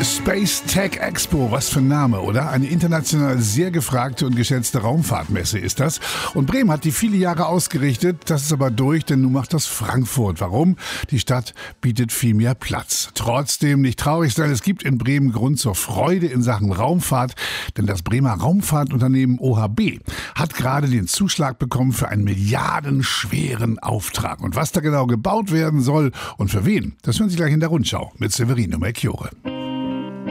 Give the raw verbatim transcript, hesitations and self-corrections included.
Space Tech Expo, was für ein Name, oder? Eine international sehr gefragte und geschätzte Raumfahrtmesse ist das. Und Bremen hat die viele Jahre ausgerichtet. Das ist aber durch, denn nun macht das Frankfurt. Warum? Die Stadt bietet viel mehr Platz. Trotzdem nicht traurig sein, es gibt in Bremen Grund zur Freude in Sachen Raumfahrt. Denn das Bremer Raumfahrtunternehmen O H B hat gerade den Zuschlag bekommen für einen milliardenschweren Auftrag. Und was da genau gebaut werden soll und für wen, das hören Sie gleich in der Rundschau mit Severino Melchiorre.